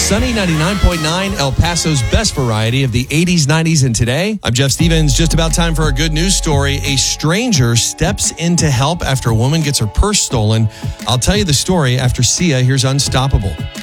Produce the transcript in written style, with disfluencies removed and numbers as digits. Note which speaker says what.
Speaker 1: Sunny 99.9, El Paso's best variety of the 80s, 90s, and today. I'm Jeff Stevens. Just about time for a good news story. A stranger steps in to help after a woman gets her purse stolen. I'll tell you the story after Sia. Here's Unstoppable.